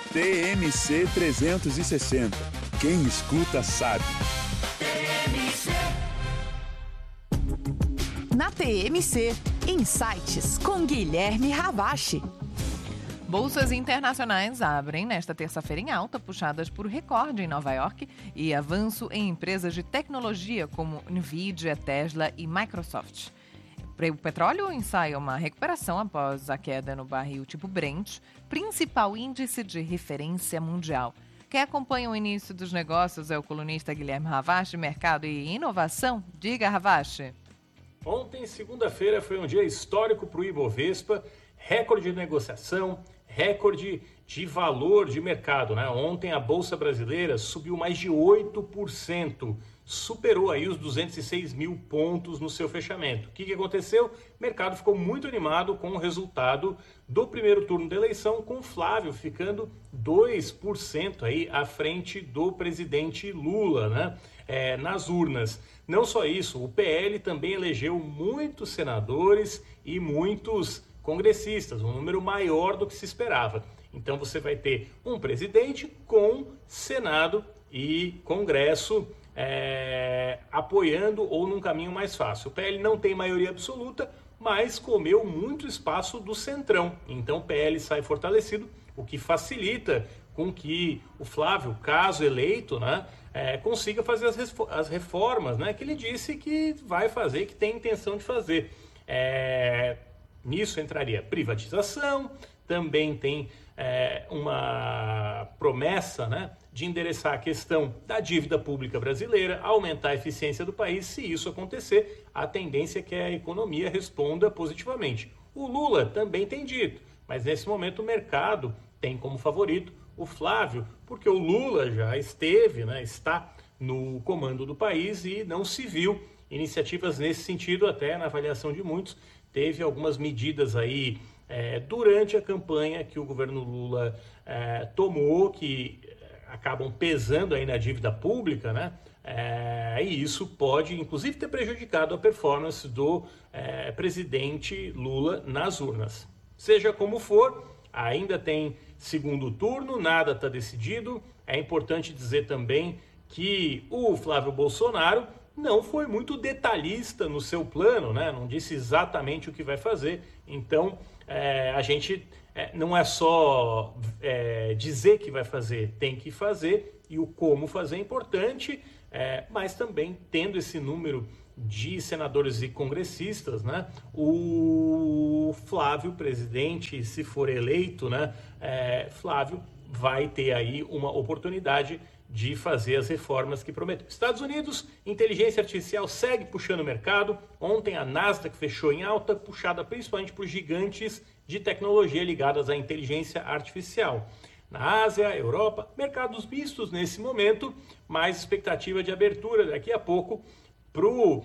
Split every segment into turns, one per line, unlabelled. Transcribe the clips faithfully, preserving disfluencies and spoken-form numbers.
T M C trezentos e sessenta. Quem escuta sabe.
Na T M C, Insights com Guilherme Ravache.
Bolsas internacionais abrem nesta terça-feira em alta, puxadas por recorde em Nova York e avanço em empresas de tecnologia como Nvidia, Tesla e Microsoft. O petróleo ensaia uma recuperação após a queda no barril tipo Brent, principal índice de referência mundial. Quem acompanha o início dos negócios é o colunista Guilherme Ravache, Mercado e Inovação. Diga, Ravache.
Ontem, segunda-feira, foi um dia histórico para o Ibovespa, recorde de negociação, recorde de valor de mercado, né? Ontem a Bolsa Brasileira subiu mais de oito por cento, superou aí os duzentos e seis mil pontos no seu fechamento. O que, que aconteceu? O mercado ficou muito animado com o resultado do primeiro turno da eleição, com o Flávio ficando dois por cento aí à frente do presidente Lula, né? É, nas urnas. Não só isso, o P L também elegeu muitos senadores e muitos congressistas, um número maior do que se esperava. Então você vai ter um presidente com Senado e Congresso é, apoiando ou num caminho mais fácil. O P L não tem maioria absoluta, mas comeu muito espaço do Centrão. Então o P L sai fortalecido, o que facilita com que o Flávio, caso eleito, né, é, consiga fazer as, as reformas, né, que ele disse que vai fazer, que tem intenção de fazer. É, nisso entraria privatização, também tem é, uma promessa, né, de endereçar a questão da dívida pública brasileira, aumentar a eficiência do país. Se isso acontecer, a tendência é que a economia responda positivamente. O Lula também tem dito, mas nesse momento o mercado tem como favorito o Flávio, porque o Lula já esteve, né, está no comando do país e não se viu iniciativas nesse sentido, até na avaliação de muitos. Teve algumas medidas aí é, durante a campanha que o governo Lula é, tomou, que acabam pesando aí na dívida pública, né? É, e isso pode, inclusive, ter prejudicado a performance do é, presidente Lula nas urnas. Seja como for, ainda tem segundo turno, nada está decidido. É importante dizer também que o Flávio Bolsonaro não foi muito detalhista no seu plano, né? Não disse exatamente o que vai fazer. Então, é, a gente é, não é só é, dizer que vai fazer, tem que fazer, e o como fazer é importante, é, mas também tendo esse número de senadores e congressistas, né? O Flávio, presidente, se for eleito, né? É, Flávio vai ter aí uma oportunidade de fazer as reformas que prometeu. Estados Unidos, inteligência artificial segue puxando o mercado. Ontem a Nasdaq fechou em alta, puxada principalmente por gigantes de tecnologia ligadas à inteligência artificial. Na Ásia, Europa, mercados mistos nesse momento, mais expectativa de abertura daqui a pouco para o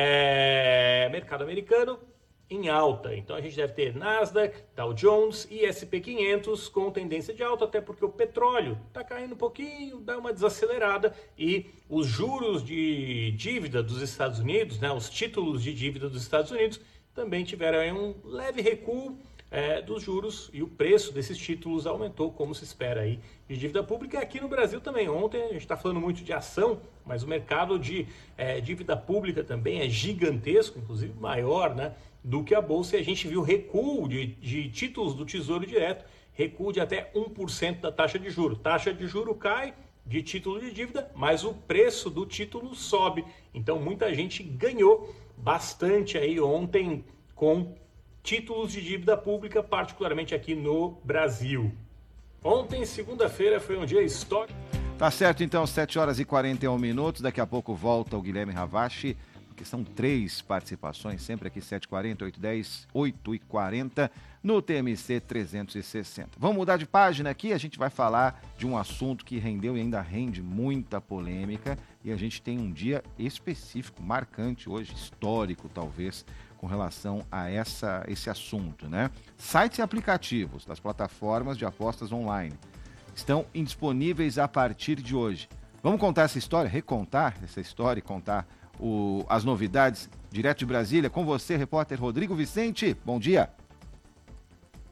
é, mercado americano em alta. Então a gente deve ter Nasdaq, Dow Jones e S e P quinhentos com tendência de alta, até porque o petróleo está caindo um pouquinho, dá uma desacelerada, e os juros de dívida dos Estados Unidos, né, os títulos de dívida dos Estados Unidos, também tiveram aí um leve recuo é, dos juros, e o preço desses títulos aumentou, como se espera aí, de dívida pública. E aqui no Brasil também. Ontem a gente está falando muito de ação, mas o mercado de é, dívida pública também é gigantesco, inclusive maior, né, do que a Bolsa, e a gente viu recuo de, de títulos do Tesouro Direto, recuo de até um por cento da taxa de juros. Taxa de juro cai de título de dívida, mas o preço do título sobe. Então muita gente ganhou bastante aí ontem com títulos de dívida pública, particularmente aqui no Brasil. Ontem, segunda-feira, foi um dia histórico.
Tá certo, então, sete horas e quarenta e um minutos. Daqui a pouco volta o Guilherme Ravache, porque são três participações, sempre aqui, sete e quarenta, oito e dez, oito e quarenta, no T M C trezentos e sessenta. Vamos mudar de página aqui, a gente vai falar de um assunto que rendeu e ainda rende muita polêmica, e a gente tem um dia específico, marcante hoje, histórico talvez, com relação a essa, esse assunto, né? Sites e aplicativos das plataformas de apostas online estão indisponíveis a partir de hoje. Vamos contar essa história, recontar essa história e contar o, as novidades direto de Brasília com você, repórter Rodrigo Vicente. Bom dia.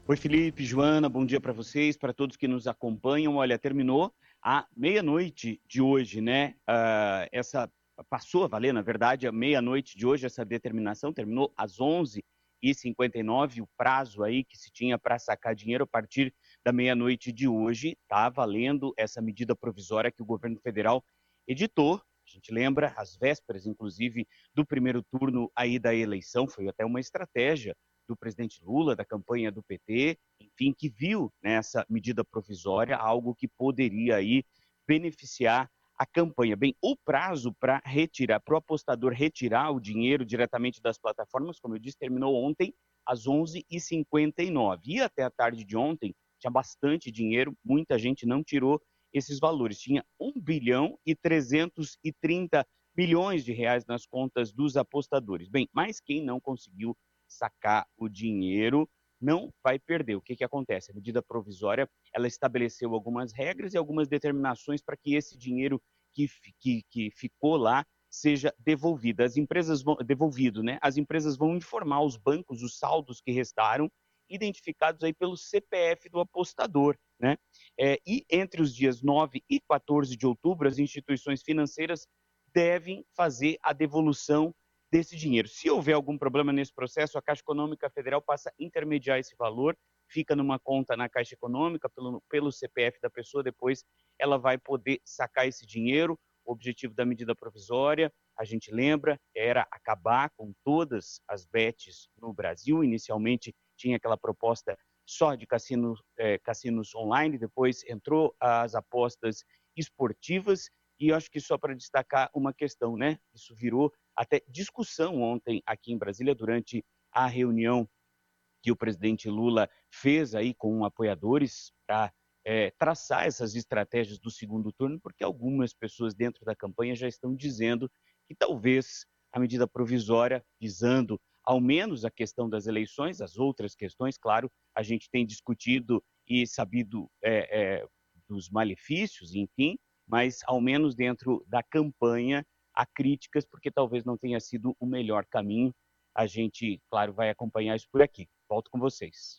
Oi, Felipe, Joana, bom dia para vocês, para todos que nos acompanham. Olha, terminou a meia-noite de hoje, né? Uh, essa passou a valer, na verdade, a meia-noite de hoje, essa determinação terminou às onze e cinquenta e nove, o prazo aí que se tinha para sacar dinheiro a partir da meia-noite de hoje. Está valendo essa medida provisória que o governo federal editou. A gente lembra, às vésperas, inclusive, do primeiro turno aí da eleição, foi até uma estratégia do presidente Lula, da campanha do P T, enfim, que viu nessa medida provisória algo que poderia aí beneficiar a campanha. Bem, o prazo para retirar, para o apostador retirar o dinheiro diretamente das plataformas, como eu disse, terminou ontem às onze e cinquenta e nove. E até a tarde de ontem tinha bastante dinheiro, muita gente não tirou esses valores. Tinha um bilhão e trezentos e trinta milhões de reais nas contas dos apostadores. Bem, mas quem não conseguiu sacar o dinheiro não vai perder. O que que acontece? A medida provisória, ela estabeleceu algumas regras e algumas determinações para que esse dinheiro que, que, que ficou lá seja devolvido. As empresas vão, devolvido, né? As empresas vão informar os bancos os saldos que restaram, identificados aí pelo C P F do apostador, né? É, e entre os dias nove e quatorze de outubro, as instituições financeiras devem fazer a devolução desse dinheiro. Se houver algum problema nesse processo, a Caixa Econômica Federal passa a intermediar esse valor, fica numa conta na Caixa Econômica, pelo, pelo C P F da pessoa, depois ela vai poder sacar esse dinheiro. O objetivo da medida provisória, a gente lembra, era acabar com todas as bets no Brasil. Inicialmente tinha aquela proposta só de cassino, é, cassinos online, depois entrou as apostas esportivas. E eu acho que só para destacar uma questão, né? Isso virou até discussão ontem aqui em Brasília, durante a reunião que o presidente Lula fez aí com apoiadores para é, traçar essas estratégias do segundo turno, porque algumas pessoas dentro da campanha já estão dizendo que talvez a medida provisória, visando ao menos a questão das eleições, as outras questões, claro, a gente tem discutido e sabido é, é, dos malefícios, enfim, mas ao menos dentro da campanha há críticas, porque talvez não tenha sido o melhor caminho. A gente, claro, vai acompanhar isso por aqui. Volto com vocês.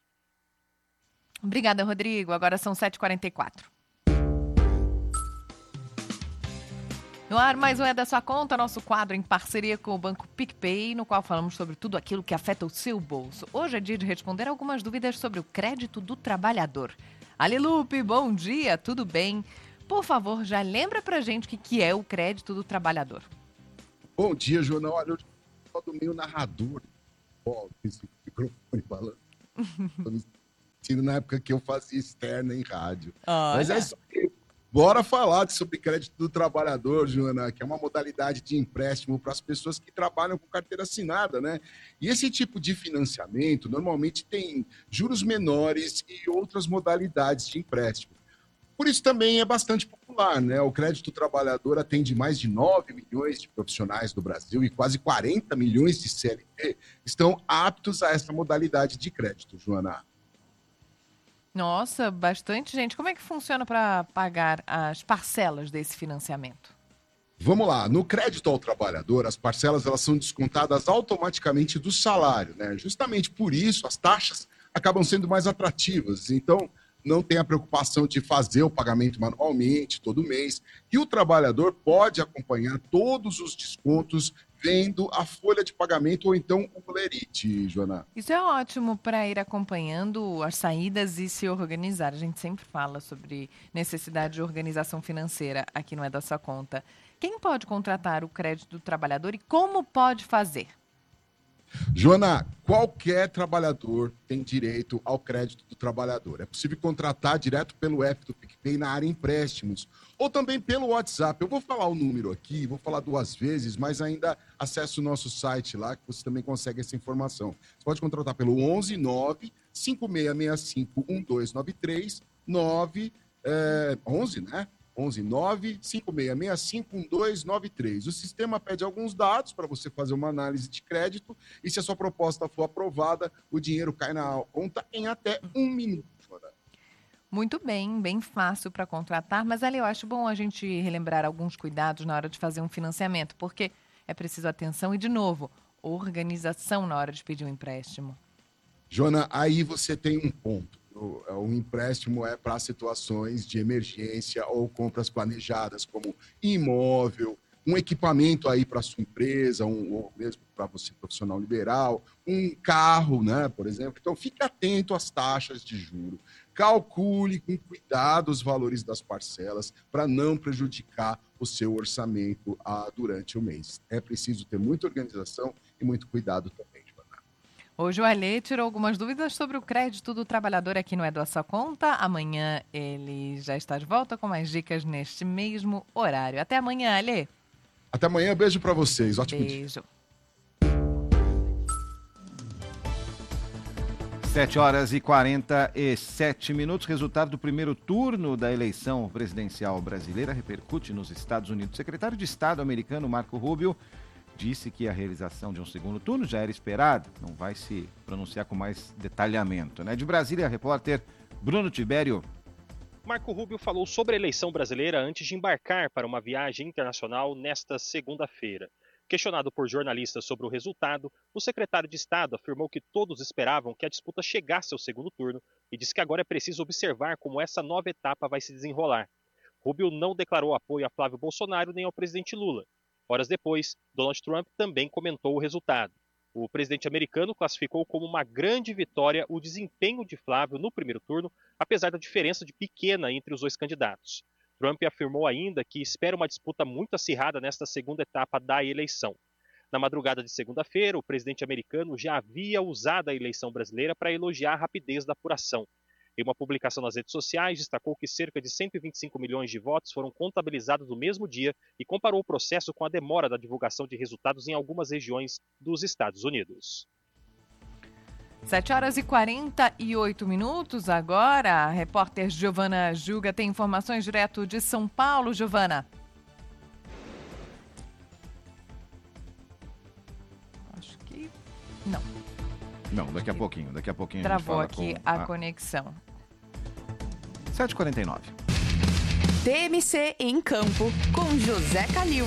Obrigada, Rodrigo. Agora são sete e quarenta e quatro. No ar, mais um É da Sua Conta, nosso quadro em parceria com o Banco PicPay, no qual falamos sobre tudo aquilo que afeta o seu bolso. Hoje é dia de responder algumas dúvidas sobre o crédito do trabalhador. Alilupe, bom dia, tudo bem? Por favor, já lembra pra gente o que, que é o crédito do trabalhador.
Bom dia, Joana. Olha, eu sou do meio narrador. Ó, esse microfone falando. Tô me sentindo na época que eu fazia externa em rádio. Olha. Mas é isso aí. Bora falar sobre crédito do trabalhador, Joana, que é uma modalidade de empréstimo para as pessoas que trabalham com carteira assinada, né? E esse tipo de financiamento normalmente tem juros menores e outras modalidades de empréstimo. Por isso também é bastante popular, né? O crédito trabalhador atende mais de nove milhões de profissionais do Brasil e quase quarenta milhões de C L T estão aptos a essa modalidade de crédito, Joana.
Nossa, bastante gente. Como é que funciona para pagar as parcelas desse financiamento?
Vamos lá. No crédito ao trabalhador, as parcelas elas são descontadas automaticamente do salário, né? Justamente por isso as taxas acabam sendo mais atrativas. Então, não tem a preocupação de fazer o pagamento manualmente, todo mês. E o trabalhador pode acompanhar todos os descontos vendo a folha de pagamento ou então o bolerite, Joana.
Isso é ótimo para ir acompanhando as saídas e se organizar. A gente sempre fala sobre necessidade de organização financeira aqui no É da Sua Conta. Quem pode contratar o crédito do trabalhador e como pode fazer?
Joana, qualquer trabalhador tem direito ao crédito do trabalhador. É possível contratar direto pelo app do PicPay na área empréstimos ou também pelo WhatsApp. Eu vou falar o número aqui, vou falar duas vezes, mas ainda acesse o nosso site lá que você também consegue essa informação. Você pode contratar pelo onze nove cinco seis seis cinco um dois nove três nove é, onze, né? onze nove cinco seis seis cinco um dois nove três. O sistema pede alguns dados para você fazer uma análise de crédito e se a sua proposta for aprovada, o dinheiro cai na conta em até um minuto.
Muito bem, bem fácil para contratar, mas ali eu acho bom a gente relembrar alguns cuidados na hora de fazer um financiamento, porque é preciso atenção e, de novo, organização na hora de pedir um empréstimo.
Jona, aí você tem um ponto. O, o empréstimo é para situações de emergência ou compras planejadas, como imóvel, um equipamento aí para sua empresa, um, ou mesmo para você profissional liberal, um carro, né, por exemplo. Então, fique atento às taxas de juros. Calcule com cuidado os valores das parcelas para não prejudicar o seu orçamento ah, durante o mês. É preciso ter muita organização e muito cuidado também.
Hoje o Alê tirou algumas dúvidas sobre o crédito do trabalhador aqui no É da Sua Conta. Amanhã ele já está de volta com mais dicas neste mesmo horário. Até amanhã, Alê.
Até amanhã, beijo para vocês. Ótimo
beijo.
dia.
sete horas e quarenta e sete minutos. Resultado do primeiro turno da eleição presidencial brasileira repercute nos Estados Unidos. O secretário de Estado americano Marco Rubio disse que a realização de um segundo turno já era esperada, não vai se pronunciar com mais detalhamento, né? De Brasília, repórter Bruno Tibério.
Marco Rubio falou sobre a eleição brasileira antes de embarcar para uma viagem internacional nesta segunda-feira. Questionado por jornalistas sobre o resultado, o secretário de Estado afirmou que todos esperavam que a disputa chegasse ao segundo turno e disse que agora é preciso observar como essa nova etapa vai se desenrolar. Rubio não declarou apoio a Flávio Bolsonaro nem ao presidente Lula. Horas depois, Donald Trump também comentou o resultado. O presidente americano classificou como uma grande vitória o desempenho de Flávio no primeiro turno, apesar da diferença de pequena entre os dois candidatos. Trump afirmou ainda que espera uma disputa muito acirrada nesta segunda etapa da eleição. Na madrugada de segunda-feira, o presidente americano já havia usado a eleição brasileira para elogiar a rapidez da apuração. Em uma publicação nas redes sociais, destacou que cerca de cento e vinte e cinco milhões de votos foram contabilizados no mesmo dia e comparou o processo com a demora da divulgação de resultados em algumas regiões dos Estados Unidos.
sete horas e quarenta e oito minutos agora. A repórter Giovana Juga tem informações direto de São Paulo. Giovana. Acho que não.
Não, daqui a pouquinho, daqui a pouquinho
Travou
a gente fala
aqui
com
a, a conexão.
sete e quarenta e nove.
T M C em campo com José Calil.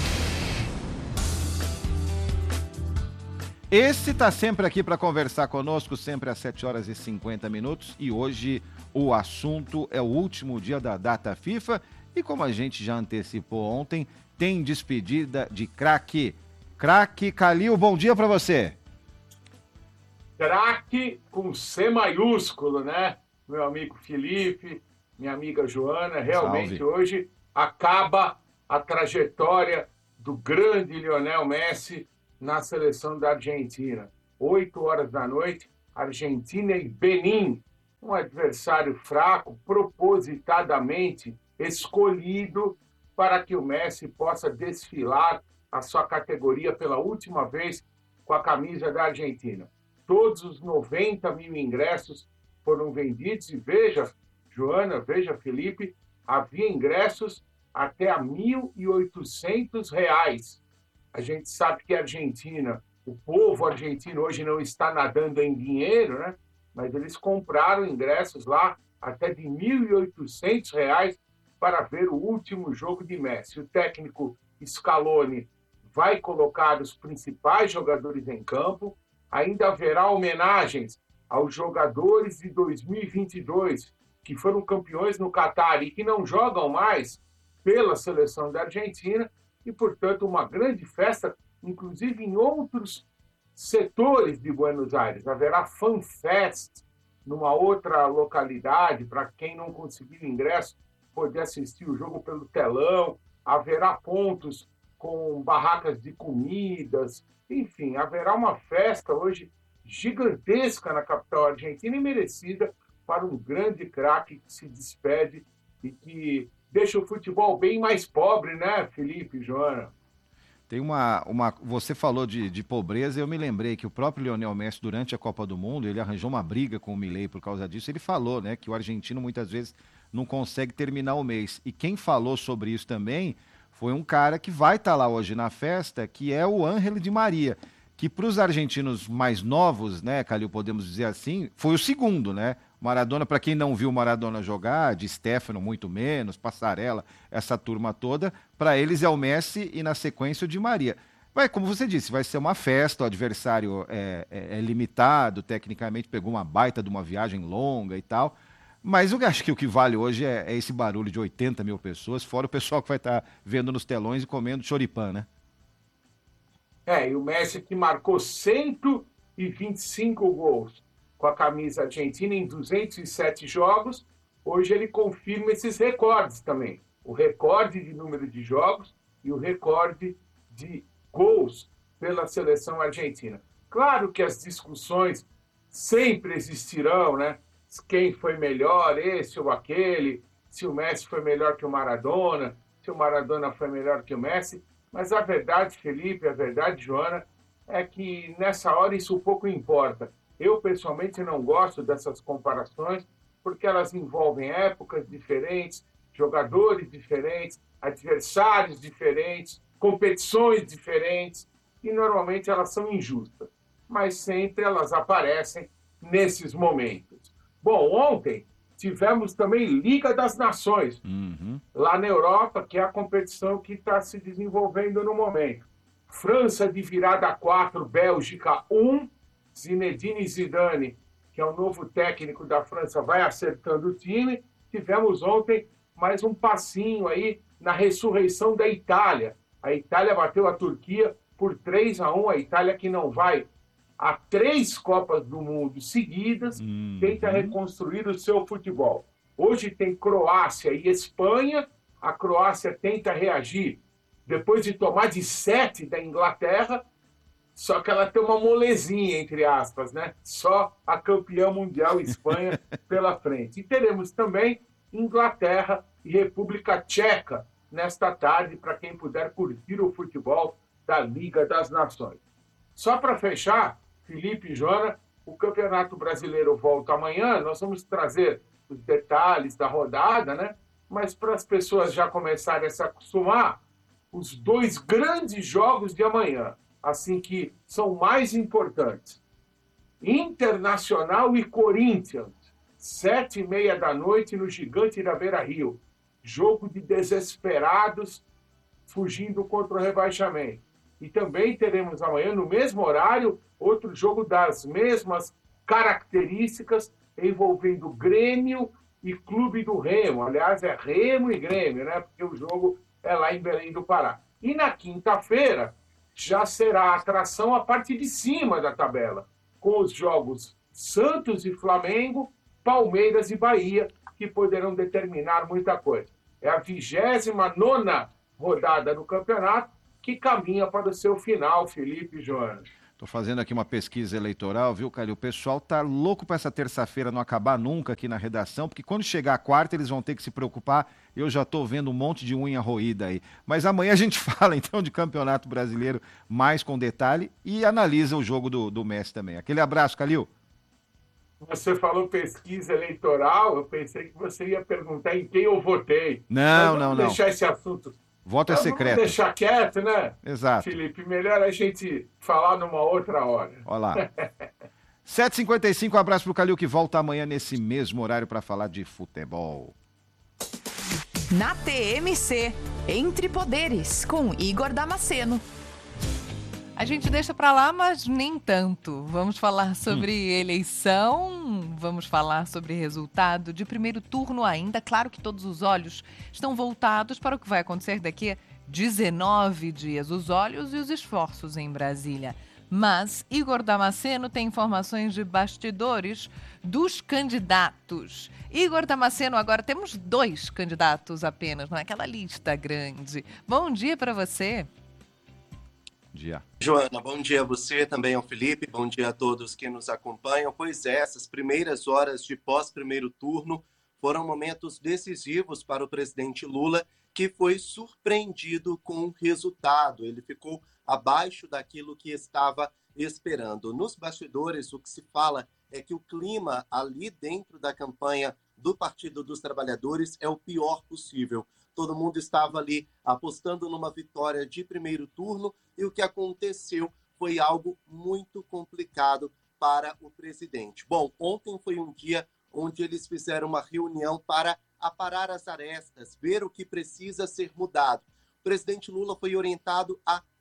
Esse está sempre aqui para conversar conosco, sempre às sete horas e cinquenta minutos. E hoje o assunto é o último dia da data FIFA. E como a gente já antecipou ontem, tem despedida de craque. Craque Calil, bom dia para você.
Craque com C maiúsculo, né? Meu amigo Felipe, minha amiga Joana, realmente
Salve.
Hoje acaba a trajetória do grande Lionel Messi na seleção da Argentina. Oito horas da noite, Argentina e Benin, um adversário fraco, propositadamente escolhido para que o Messi possa desfilar a sua categoria pela última vez com a camisa da Argentina. Todos os noventa mil ingressos foram vendidos e veja, Joana, veja, Felipe, havia ingressos até a mil e oitocentos reais. A gente sabe que a Argentina, o povo argentino hoje não está nadando em dinheiro, né? Mas eles compraram ingressos lá até de mil e oitocentos reais para ver o último jogo de Messi. O técnico Scaloni vai colocar os principais jogadores em campo. Ainda haverá homenagens aos jogadores de dois mil e vinte e dois que foram campeões no Catar e que não jogam mais pela seleção da Argentina e, portanto, uma grande festa, inclusive em outros setores de Buenos Aires. Haverá FanFest numa outra localidade para quem não conseguir ingresso poder assistir o jogo pelo telão. Haverá pontos com barracas de comidas. Enfim, haverá uma festa hoje gigantesca na capital argentina e merecida para um grande craque que se despede e que deixa o futebol bem mais pobre, né, Felipe e Joana?
Tem uma, uma... Você falou de, de pobreza, eu me lembrei que o próprio Lionel Messi, durante a Copa do Mundo, ele arranjou uma briga com o Milei por causa disso. Ele falou, né, que o argentino muitas vezes não consegue terminar o mês. E quem falou sobre isso também foi um cara que vai estar lá hoje na festa, que é o Ángel Di Maria, que para os argentinos mais novos, né, Calil, podemos dizer assim, foi o segundo, né? Maradona, para quem não viu Maradona jogar, de Stefano muito menos, Passarella, essa turma toda, para eles é o Messi e na sequência o Di Maria. Vai, como você disse, vai ser uma festa, o adversário é, é, é limitado, tecnicamente pegou uma baita de uma viagem longa e tal, mas eu acho que o que vale hoje é, é esse barulho de oitenta mil pessoas, fora o pessoal que vai estar vendo nos telões e comendo choripã, né?
É, e o Messi que marcou cento e vinte e cinco gols com a camisa argentina em duzentos e sete jogos, hoje ele confirma esses recordes também. O recorde de número de jogos e o recorde de gols pela seleção argentina. Claro que as discussões sempre existirão, né? Quem foi melhor, esse ou aquele, se o Messi foi melhor que o Maradona, se o Maradona foi melhor que o Messi, mas a verdade, Felipe, a verdade, Joana, é que nessa hora isso pouco importa. Eu, pessoalmente, não gosto dessas comparações, porque elas envolvem épocas diferentes, jogadores diferentes, adversários diferentes, competições diferentes, e normalmente elas são injustas, mas sempre elas aparecem nesses momentos. Bom, ontem tivemos também Liga das Nações,
uhum.
lá na Europa, que é a competição que está se desenvolvendo no momento. França de virada quatro, Bélgica um, Zinedine Zidane, que é o novo técnico da França, vai acertando o time. Tivemos ontem mais um passinho aí na ressurreição da Itália. A Itália bateu a Turquia por três a um, a Itália que não vai a três Copas do Mundo seguidas,
uhum.
tenta reconstruir o seu futebol. Hoje tem Croácia e Espanha, a Croácia tenta reagir depois de tomar de sete da Inglaterra, só que ela tem uma molezinha, entre aspas, né? Só a campeã mundial Espanha pela frente. E teremos também Inglaterra e República Tcheca nesta tarde, para quem puder curtir o futebol da Liga das Nações. Só para fechar, Felipe e Joana, o Campeonato Brasileiro volta amanhã, nós vamos trazer os detalhes da rodada, né? Mas para as pessoas já começarem a se acostumar, os dois grandes jogos de amanhã, assim que são mais importantes. Internacional e Corinthians, sete e meia da noite no Gigante da Beira-Rio. Jogo de desesperados fugindo contra o rebaixamento. E também teremos amanhã, no mesmo horário, outro jogo das mesmas características, envolvendo Grêmio e Clube do Remo. Aliás, é Remo e Grêmio, né? Porque o jogo é lá em Belém do Pará. E na quinta-feira, já será a atração a parte de cima da tabela, com os jogos Santos e Flamengo, Palmeiras e Bahia, que poderão determinar muita coisa. É a vigésima nona rodada do campeonato, que caminha para o seu final, Felipe e Joana.
Estou fazendo aqui uma pesquisa eleitoral, viu, Calil? O pessoal tá louco para essa terça-feira não acabar nunca aqui na redação, porque quando chegar a quarta eles vão ter que se preocupar. Eu já estou vendo um monte de unha roída aí. Mas amanhã a gente fala então de Campeonato Brasileiro mais com detalhe e analisa o jogo do, do Messi também. Aquele abraço, Calil.
Você falou pesquisa eleitoral, eu pensei que você ia perguntar em quem eu votei.
Não,
Mas
não,
vamos
não.
deixar esse assunto.
Voto é
Vamos
secreto.
deixar quieto, né?
Exato.
Felipe, melhor a gente falar numa outra hora.
Olha lá. sete e cinquenta e cinco, um abraço pro Calil que volta amanhã nesse mesmo horário para falar de futebol.
Na T M C, Entre Poderes, com Igor Damasceno.
A gente deixa pra lá, mas nem tanto. Vamos falar sobre hum. eleição, vamos falar sobre resultado de primeiro turno ainda. Claro que todos os olhos estão voltados para o que vai acontecer daqui a dezenove dias. Os olhos e os esforços em Brasília. Mas Igor Damasceno tem informações de bastidores dos candidatos. Igor Damasceno, agora temos dois candidatos apenas, não é aquela lista grande. Bom dia para você.
Dia.
Joana, bom dia a você, também ao Felipe, bom dia a todos que nos acompanham. Pois é, essas primeiras horas de pós-primeiro turno foram momentos decisivos para o presidente Lula, que foi surpreendido com o resultado. Ele ficou abaixo daquilo que estava esperando. Nos bastidores, o que se fala é que o clima ali dentro da campanha do Partido dos Trabalhadores é o pior possível. Todo mundo estava ali apostando numa vitória de primeiro turno e o que aconteceu foi algo muito complicado para o presidente. Bom, ontem foi um dia onde eles fizeram uma reunião para aparar as arestas, ver o que precisa ser mudado. O presidente Lula foi orientado a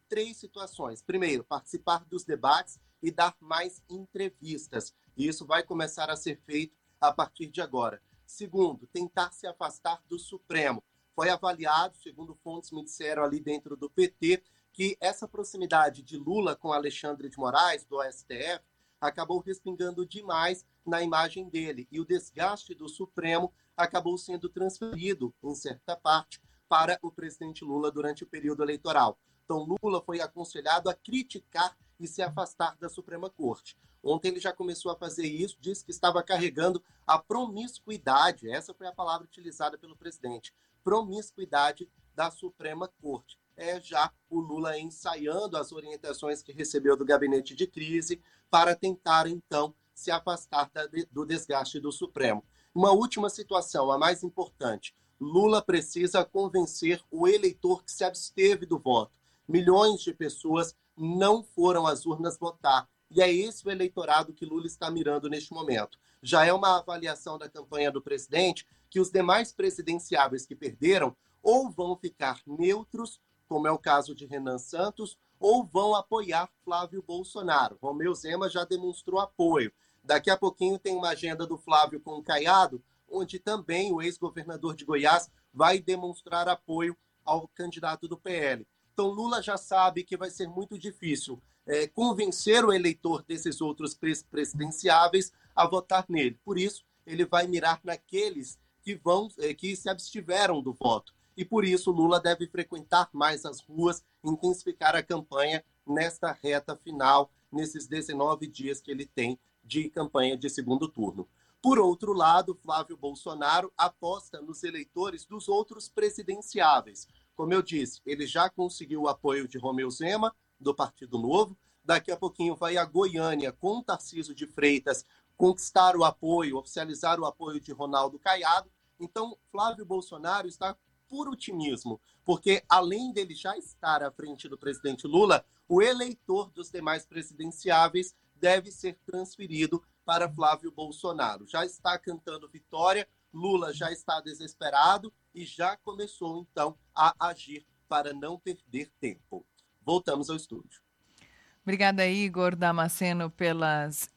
três situações. Primeiro, participar dos debates e dar mais entrevistas. E isso vai começar a ser feito a partir de agora. Segundo, tentar se afastar do Supremo. Foi avaliado, segundo fontes me disseram ali dentro do P T, que essa proximidade de Lula com Alexandre de Moraes, do S T F, acabou respingando demais na imagem dele. E o desgaste do Supremo acabou sendo transferido, em certa parte, para o presidente Lula durante o período eleitoral. Então, Lula foi aconselhado a criticar e se afastar da Suprema Corte. Ontem ele já começou a fazer isso, disse que estava carregando a promiscuidade, essa foi a palavra utilizada pelo presidente, promiscuidade da Suprema Corte. É já o Lula ensaiando as orientações que recebeu do gabinete de crise para tentar, então, se afastar da, do desgaste do Supremo. Uma última situação, a mais importante. Lula precisa convencer o eleitor que se absteve do voto. Milhões de pessoas não foram às urnas votar. E é esse o eleitorado que Lula está mirando neste momento. Já é uma avaliação da campanha do presidente que os demais presidenciáveis que perderam ou vão ficar neutros, como é o caso de Renan Santos, ou vão apoiar Flávio Bolsonaro. Romeu Zema já demonstrou apoio. Daqui a pouquinho tem uma agenda do Flávio com o Caiado, onde também o ex-governador de Goiás vai demonstrar apoio ao candidato do P L. Então, Lula já sabe que vai ser muito difícil é, convencer o eleitor desses outros presidenciáveis a votar nele. Por isso, ele vai mirar naqueles que, vão, é, que se abstiveram do voto. E por isso, Lula deve frequentar mais as ruas, intensificar a campanha nesta reta final, nesses dezenove dias que ele tem de campanha de segundo turno. Por outro lado, Flávio Bolsonaro aposta nos eleitores dos outros presidenciáveis. Como eu disse, ele já conseguiu o apoio de Romeu Zema, do Partido Novo. Daqui a pouquinho vai a Goiânia, com Tarcísio de Freitas, conquistar o apoio, oficializar o apoio de Ronaldo Caiado. Então, Flávio Bolsonaro está por otimismo, porque além dele já estar à frente do presidente Lula, o eleitor dos demais presidenciáveis deve ser transferido para Flávio Bolsonaro. Já está cantando vitória, Lula já está desesperado e já começou, então, a agir para não perder tempo. Voltamos ao estúdio.
Obrigada, Igor Damasceno, pelas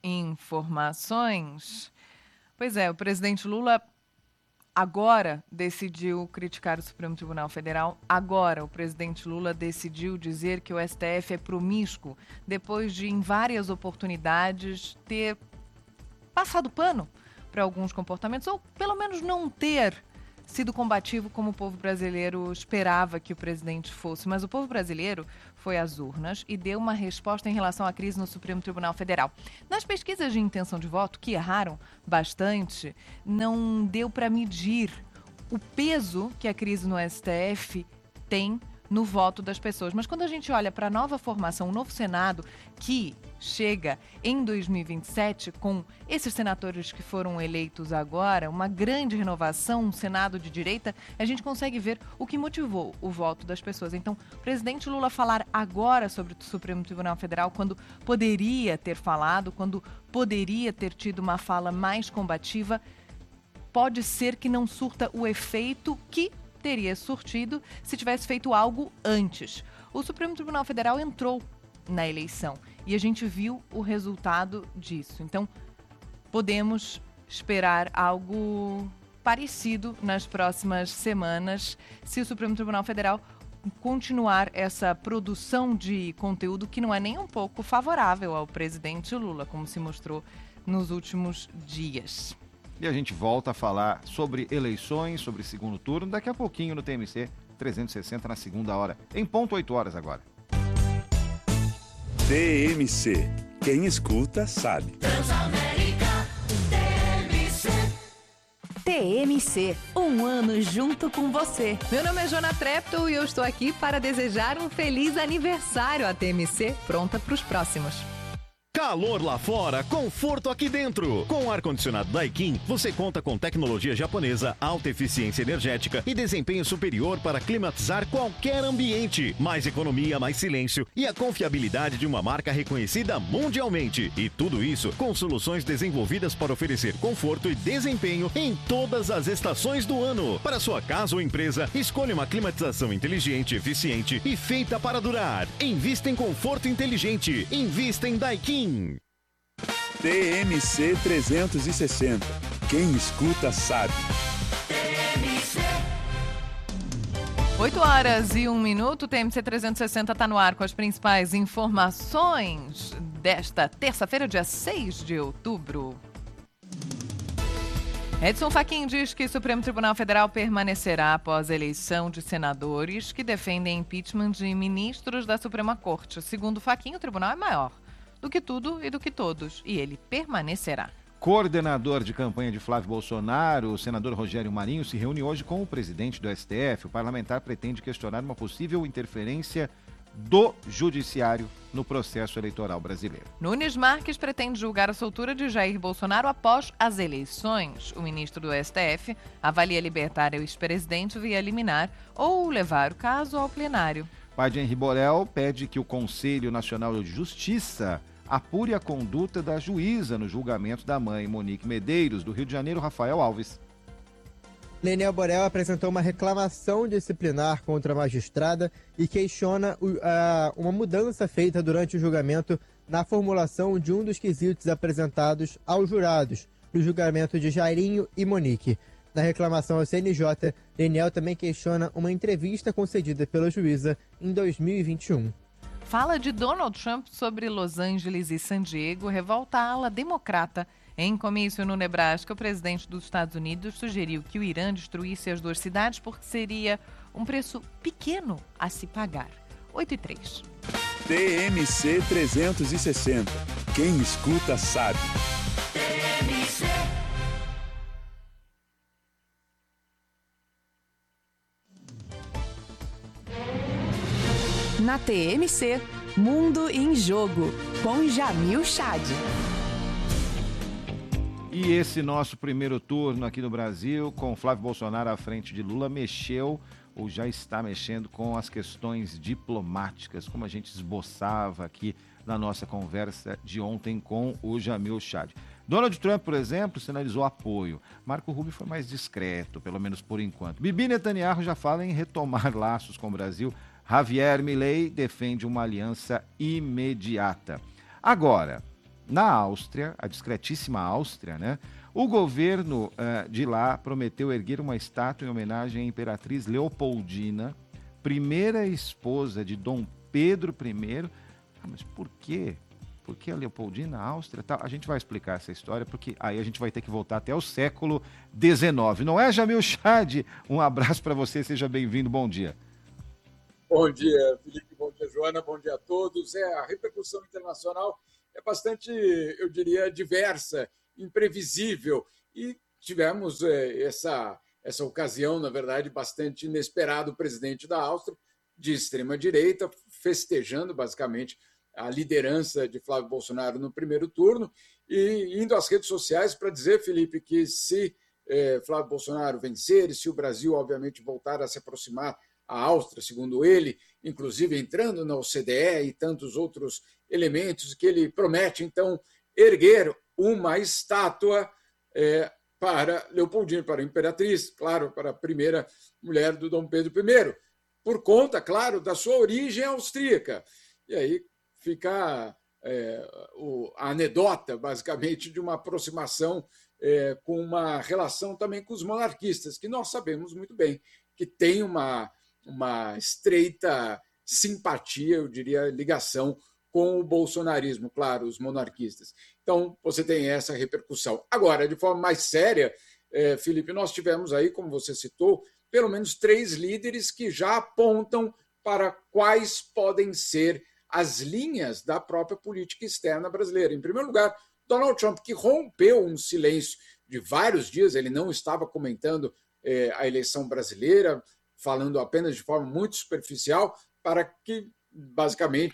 informações. Pois é, o presidente Lula agora decidiu criticar o Supremo Tribunal Federal. Agora o presidente Lula decidiu dizer que o S T F é promíscuo, depois de, em várias oportunidades, ter passado pano para alguns comportamentos, ou pelo menos não ter sido combativo como o povo brasileiro esperava que o presidente fosse. Mas o povo brasileiro foi às urnas e deu uma resposta em relação à crise no Supremo Tribunal Federal. Nas pesquisas de intenção de voto, que erraram bastante, não deu para medir o peso que a crise no S T F tem no voto das pessoas. Mas quando a gente olha para a nova formação, o novo Senado, que chega em dois mil e vinte e sete, com esses senadores que foram eleitos agora, uma grande renovação, um Senado de direita, a gente consegue ver o que motivou o voto das pessoas. Então, o presidente Lula falar agora sobre o Supremo Tribunal Federal, quando poderia ter falado, quando poderia ter tido uma fala mais combativa, pode ser que não surta o efeito que teria surtido se tivesse feito algo antes. O Supremo Tribunal Federal entrou na eleição e a gente viu o resultado disso. Então, podemos esperar algo parecido nas próximas semanas se o Supremo Tribunal Federal continuar essa produção de conteúdo que não é nem um pouco favorável ao presidente Lula, como se mostrou nos últimos dias.
E a gente volta a falar sobre eleições, sobre segundo turno, daqui a pouquinho no T M C trezentos e sessenta, na segunda hora. Em ponto, oito horas agora.
T M C. Quem escuta, sabe.
Transamérica, T M C.
T M C, um ano junto com você.
Meu nome é Jona Treptow e eu estou aqui para desejar um feliz aniversário à T M C, pronta para os próximos.
Calor lá fora, conforto aqui dentro. Com o ar-condicionado Daikin, você conta com tecnologia japonesa, alta eficiência energética e desempenho superior para climatizar qualquer ambiente. Mais economia, mais silêncio e a confiabilidade de uma marca reconhecida mundialmente. E tudo isso com soluções desenvolvidas para oferecer conforto e desempenho em todas as estações do ano. Para sua casa ou empresa, escolha uma climatização inteligente, eficiente e feita para durar. Invista em conforto inteligente. Invista em Daikin.
T M C trezentos e sessenta. Quem escuta sabe.
oito horas e um minuto, T M C trezentos e sessenta está no ar com as principais informações desta terça-feira, dia seis de outubro. Edson Fachin diz que o Supremo Tribunal Federal permanecerá após a eleição de senadores que defendem impeachment de ministros da Suprema Corte. Segundo Fachin, o tribunal é maior do que tudo e do que todos, e ele permanecerá.
Coordenador de campanha de Flávio Bolsonaro, o senador Rogério Marinho, se reúne hoje com o presidente do S T F. O parlamentar pretende questionar uma possível interferência do judiciário no processo eleitoral brasileiro.
Nunes Marques pretende julgar a soltura de Jair Bolsonaro após as eleições. O ministro do S T F avalia libertar o ex-presidente via liminar ou levar o caso ao plenário.
Pai de Henri Borel pede que o Conselho Nacional de Justiça apure a conduta da juíza no julgamento da mãe Monique Medeiros, do Rio de Janeiro, Rafael Alves.
Leniel Borel apresentou uma reclamação disciplinar contra a magistrada e questiona uh, uma mudança feita durante o julgamento na formulação de um dos quesitos apresentados aos jurados no julgamento de Jairinho e Monique. Na reclamação ao C N J, Leniel também questiona uma entrevista concedida pela juíza em dois mil e vinte e um.
Fala de Donald Trump sobre Los Angeles e San Diego revolta a ala democrata. Em comício no Nebraska, o presidente dos Estados Unidos sugeriu que o Irã destruísse as duas cidades porque seria um preço pequeno a se pagar. oito e três.
T M C trezentos e sessenta. Quem escuta sabe.
T M C.
Na T M C, Mundo em Jogo, com Jamil Chad.
E esse nosso primeiro turno aqui no Brasil, com Flávio Bolsonaro à frente de Lula, mexeu ou já está mexendo com as questões diplomáticas, como a gente esboçava aqui na nossa conversa de ontem com o Jamil Chad. Donald Trump, por exemplo, sinalizou apoio. Marco Rubio foi mais discreto, pelo menos por enquanto. Bibi Netanyahu já fala em retomar laços com o Brasil. Javier Milei defende uma aliança imediata. Agora, na Áustria, a discretíssima Áustria, né? O governo uh, de lá prometeu erguer uma estátua em homenagem à Imperatriz Leopoldina, primeira esposa de Dom Pedro I. Ah, mas por quê? Por que a Leopoldina, a Áustria? Tá? A gente vai explicar essa história, porque aí a gente vai ter que voltar até o século dezenove. Não é, Jamil Chad? Um abraço para você, seja bem-vindo, bom dia.
Bom dia, Felipe, bom dia, Joana, bom dia a todos. É, a repercussão internacional é bastante, eu diria, diversa, imprevisível. E tivemos é, essa, essa ocasião, na verdade, bastante inesperada. O presidente da Áustria, de extrema-direita, festejando, basicamente, a liderança de Flávio Bolsonaro no primeiro turno e indo às redes sociais para dizer, Felipe, que se é, Flávio Bolsonaro vencer e se o Brasil, obviamente, voltar a se aproximar a Áustria, segundo ele, inclusive entrando na O C D E e tantos outros elementos, que ele promete, então, erguer uma estátua é, para Leopoldina, para a Imperatriz, claro, para a primeira mulher do Dom Pedro I, por conta, claro, da sua origem austríaca. E aí fica é, o, a anedota, basicamente, de uma aproximação é, com uma relação também com os monarquistas, que nós sabemos muito bem que tem uma... uma estreita simpatia, eu diria, ligação com o bolsonarismo, claro, os monarquistas. Então, você tem essa repercussão. Agora, de forma mais séria, eh, Felipe, nós tivemos aí, como você citou, pelo menos três líderes que já apontam para quais podem ser as linhas da própria política externa brasileira. Em primeiro lugar, Donald Trump, que rompeu um silêncio de vários dias, ele não estava comentando eh, a eleição brasileira, falando apenas de forma muito superficial, para que, basicamente,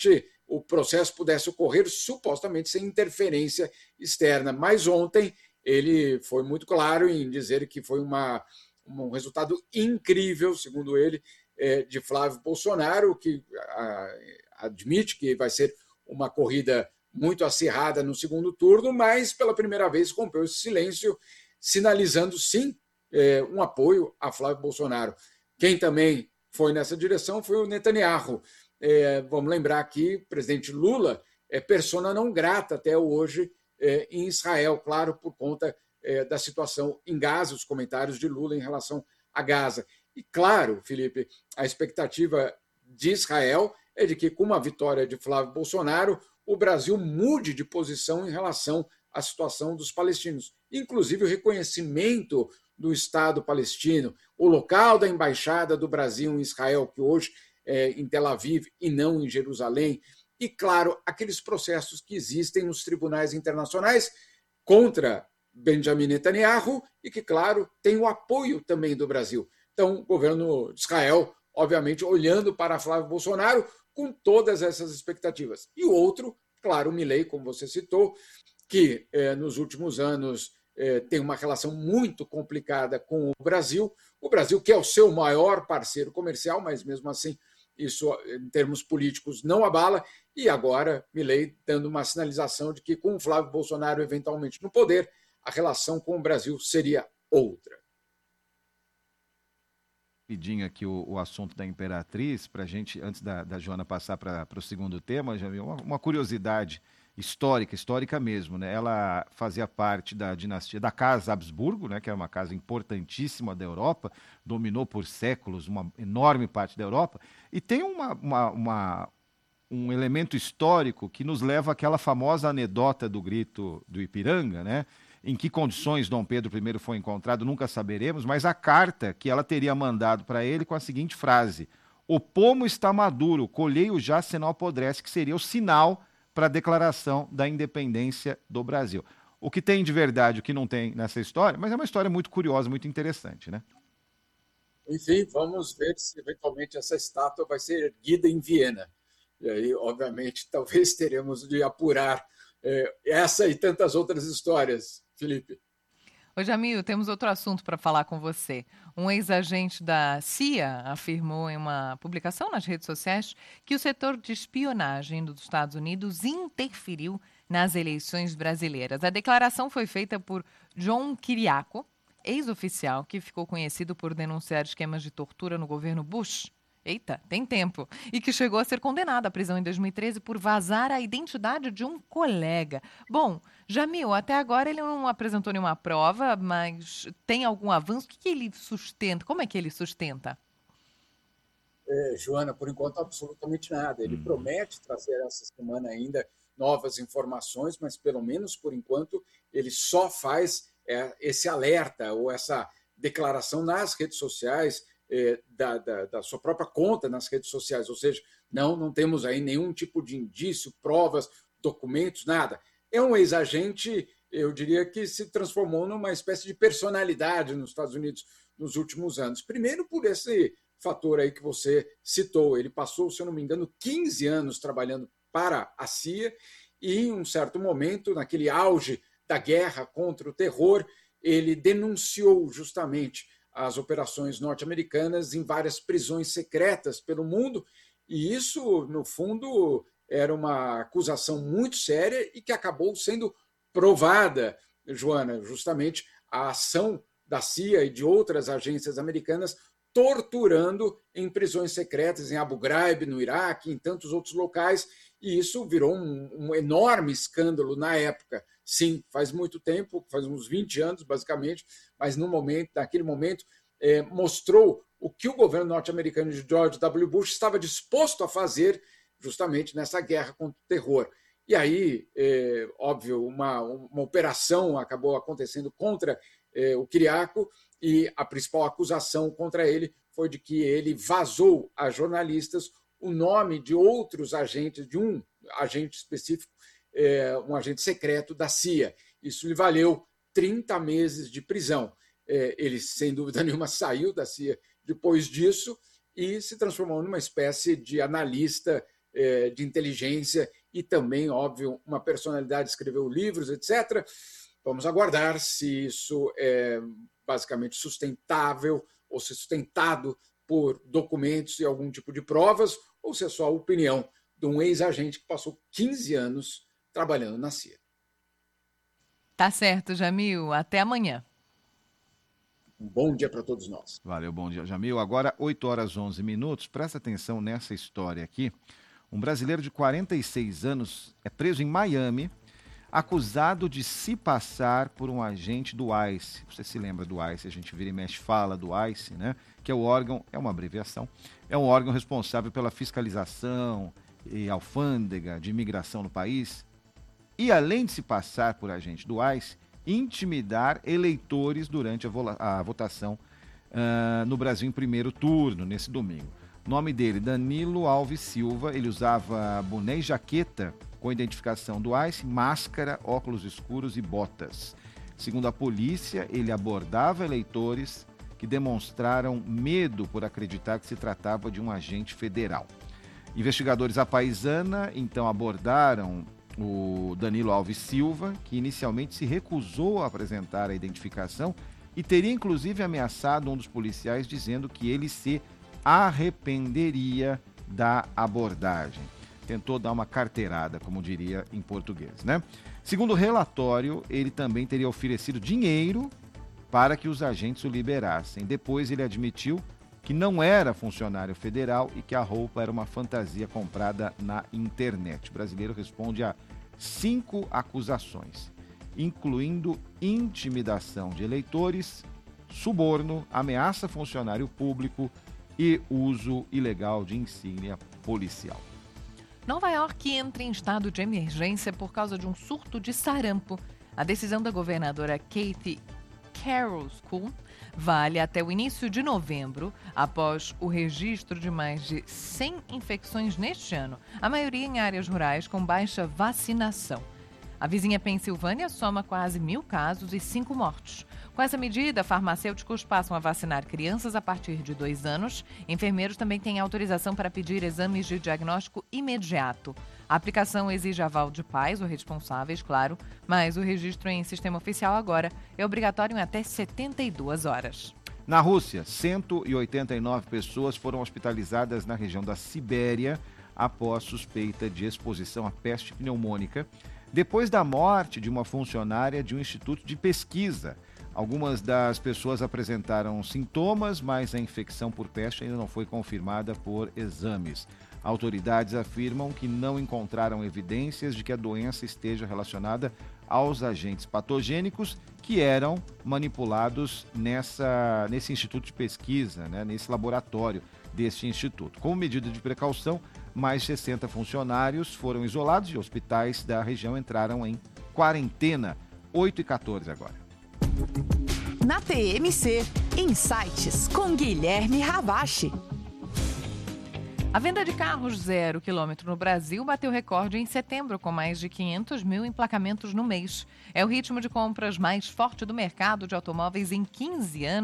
o processo pudesse ocorrer supostamente sem interferência externa. Mas ontem ele foi muito claro em dizer que foi uma, um resultado incrível, segundo ele, de Flávio Bolsonaro, que admite que vai ser uma corrida muito acirrada no segundo turno, mas pela primeira vez rompeu esse silêncio, sinalizando sim um apoio a Flávio Bolsonaro. Quem também foi nessa direção foi o Netanyahu. É, vamos lembrar que o presidente Lula é persona não grata até hoje é, em Israel, claro, por conta é, da situação em Gaza, os comentários de Lula em relação a Gaza. E claro, Felipe, a expectativa de Israel é de que, com uma vitória de Flávio Bolsonaro, o Brasil mude de posição em relação à situação dos palestinos, inclusive o reconhecimento do Estado palestino, o local da embaixada do Brasil em Israel, que hoje é em Tel Aviv e não em Jerusalém, e, claro, aqueles processos que existem nos tribunais internacionais contra Benjamin Netanyahu e que, claro, tem o apoio também do Brasil. Então, o governo de Israel, obviamente, olhando para Flávio Bolsonaro com todas essas expectativas. E o outro, claro, o Milei, como você citou, que eh, nos últimos anos eh, tem uma relação muito complicada com o Brasil. O Brasil, que é o seu maior parceiro comercial, mas mesmo assim, isso em termos políticos não abala. E agora, Milei dando uma sinalização de que, com o Flávio Bolsonaro eventualmente no poder, a relação com o Brasil seria outra.
Rapidinho aqui o, o assunto da Imperatriz, para a gente, antes da, da Joana passar para o segundo tema, já viu uma, uma curiosidade histórica, histórica mesmo, né? Ela fazia parte da dinastia da Casa Habsburgo, né? Que é uma casa importantíssima da Europa, dominou por séculos uma enorme parte da Europa, e tem uma, uma, uma, um elemento histórico que nos leva àquela famosa anedota do grito do Ipiranga, né? Em que condições Dom Pedro primeiro foi encontrado, nunca saberemos, mas a carta que ela teria mandado para ele com a seguinte frase: o pomo está maduro, colhei-o já, senão apodrece, que seria o sinal para a declaração da independência do Brasil. O que tem de verdade, o que não tem nessa história, mas é uma história muito curiosa, muito interessante, né?
Enfim, vamos ver se eventualmente essa estátua vai ser erguida em Viena. E aí, obviamente, talvez teremos de apurar é, essa e tantas outras histórias, Felipe.
Ô Jamil, temos outro assunto para falar com você. Um ex-agente da C I A afirmou em uma publicação nas redes sociais que o setor de espionagem dos Estados Unidos interferiu nas eleições brasileiras. A declaração foi feita por John Kiriakou, ex-oficial que ficou conhecido por denunciar esquemas de tortura no governo Bush. Eita, tem tempo. E que chegou a ser condenado à prisão em dois mil e treze por vazar a identidade de um colega. Bom, Jamil, até agora ele não apresentou nenhuma prova, mas tem algum avanço? O que, que ele sustenta? Como é que ele sustenta?
É, Joana, por enquanto, absolutamente nada. Ele hum. promete trazer essa semana ainda novas informações, mas pelo menos por enquanto ele só faz é, esse alerta ou essa declaração nas redes sociais, É, da, da, da sua própria conta nas redes sociais, ou seja, não, não temos aí nenhum tipo de indício, provas, documentos, nada. É um ex-agente, eu diria que se transformou numa espécie de personalidade nos Estados Unidos nos últimos anos. Primeiro por esse fator aí que você citou, ele passou, se eu não me engano, quinze anos trabalhando para a C I A e em um certo momento, naquele auge da guerra contra o terror, ele denunciou justamente as operações norte-americanas em várias prisões secretas pelo mundo, e isso, no fundo, era uma acusação muito séria e que acabou sendo provada, Joana, justamente a ação da C I A e de outras agências americanas torturando em prisões secretas em Abu Ghraib, no Iraque, em tantos outros locais, e isso virou um, um enorme escândalo na época. Sim, faz muito tempo, faz uns vinte anos, basicamente, mas no momento, naquele momento, eh, mostrou o que o governo norte-americano de George W. Bush estava disposto a fazer justamente nessa guerra contra o terror. E aí, eh, óbvio, uma, uma operação acabou acontecendo contra eh, o Kiriakou, e a principal acusação contra ele foi de que ele vazou a jornalistas o nome de outros agentes, de um agente específico, é, um agente secreto da C I A. Isso lhe valeu trinta meses de prisão. É, ele, sem dúvida nenhuma, saiu da C I A depois disso e se transformou numa espécie de analista eh, de inteligência e também, óbvio, uma personalidade, escreveu livros, etcétera. Vamos aguardar se isso é basicamente sustentável ou se sustentado por documentos e algum tipo de provas, ou se é só a opinião de um ex-agente que passou quinze anos trabalhando na C I A.
Tá certo, Jamil. Até amanhã.
Um bom dia para todos nós.
Valeu, bom dia, Jamil. Agora, oito horas e onze minutos. Presta atenção nessa história aqui. Um brasileiro de quarenta e seis anos é preso em Miami, acusado de se passar por um agente do ICE. Você se lembra do ICE? A gente vira e mexe fala do ICE, né? Que é o órgão, é uma abreviação, é um órgão responsável pela fiscalização e alfândega de imigração no país. E, além de se passar por agente do ICE, intimidar eleitores durante a, vo- a votação uh, no Brasil em primeiro turno, nesse domingo. Nome dele, Danilo Alves Silva. Ele usava boné e jaqueta com identificação do ICE, máscara, óculos escuros e botas. Segundo a polícia, ele abordava eleitores que demonstraram medo por acreditar que se tratava de um agente federal. Investigadores à paisana, então, abordaram o Danilo Alves Silva, que inicialmente se recusou a apresentar a identificação e teria inclusive ameaçado um dos policiais dizendo que ele se arrependeria da abordagem. Tentou dar uma carteirada, como diria em português, né? Segundo o relatório, ele também teria oferecido dinheiro para que os agentes o liberassem. Depois ele admitiu que não era funcionário federal e que a roupa era uma fantasia comprada na internet. O brasileiro responde a cinco acusações, incluindo intimidação de eleitores, suborno, ameaça a funcionário público e uso ilegal de insígnia policial.
Nova York entra em estado de emergência por causa de um surto de sarampo. A decisão da governadora Kathy Hochul vale até o início de novembro, após o registro de mais de cem infecções neste ano, a maioria em áreas rurais com baixa vacinação. A vizinha Pensilvânia soma quase mil casos e cinco mortos. Com essa medida, farmacêuticos passam a vacinar crianças a partir de dois anos. Enfermeiros também têm autorização para pedir exames de diagnóstico imediato. A aplicação exige aval de pais ou responsáveis, claro, mas o registro em sistema oficial agora é obrigatório em até setenta e duas horas.
Na Rússia, cento e oitenta e nove pessoas foram hospitalizadas na região da Sibéria após suspeita de exposição à peste pneumônica, depois da morte de uma funcionária de um instituto de pesquisa. Algumas das pessoas apresentaram sintomas, mas a infecção por peste ainda não foi confirmada por exames. Autoridades afirmam que não encontraram evidências de que a doença esteja relacionada aos agentes patogênicos que eram manipulados nessa, nesse instituto de pesquisa, né, nesse laboratório deste instituto. Como medida de precaução, mais de sessenta funcionários foram isolados e hospitais da região entraram em quarentena. oito e quatorze agora.
Na T M C, Insights com Guilherme Ravache.
A venda de carros zero quilômetro no Brasil bateu recorde em setembro, com mais de quinhentos mil emplacamentos no mês. É o ritmo de compras mais forte do mercado de automóveis em quinze anos.